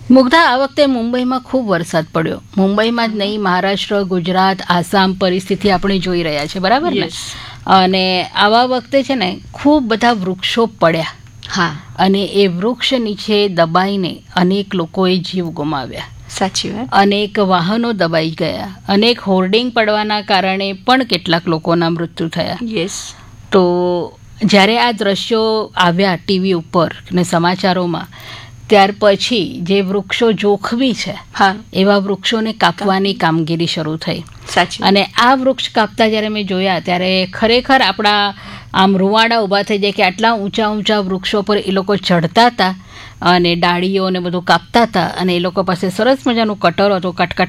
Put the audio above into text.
મુગ્ધા, આ વખતે મુંબઈમાં ખૂબ વરસાદ પડ્યો. મુંબઈમાં જ નહીં, મહારાષ્ટ્ર, ગુજરાત, આસામ પરિસ્થિતિ આપણે જોઈ રહ્યા છે, બરાબર ને? અને આવા વખતે છે ને ખૂબ બધા વૃક્ષો પડ્યા. હા, અને એ વૃક્ષ નીચે દબાઈને અનેક લોકોએ જીવ ગુમાવ્યા. સાચી વાત. અનેક વાહનો દબાઈ ગયા. અનેક હોર્ડિંગ પડવાના કારણે પણ કેટલાક લોકોના મૃત્યુ થયા. યસ. તો જ્યારે આ દ્રશ્યો આવ્યા ટીવી ઉપર ને સમાચારોમાં, ત્યાર પછી જે વૃક્ષો જોખમી છે, હા, એવા વૃક્ષોને કાપવાની કામગીરી શરૂ થઈ. સાચી. અને આ વૃક્ષ કાપતા જ્યારે મેં જોયા ત્યારે ખરેખર આપણા આમ રૂવાડા ઊભા થઈ જાય કે આટલા ઊંચા ઊંચા વૃક્ષો પર એ લોકો ચડતા હતા અને ડાળીઓ ને બધું કાપતા હતા, અને એ લોકો પાસે સરસ મજાનું કટર હતો, કટ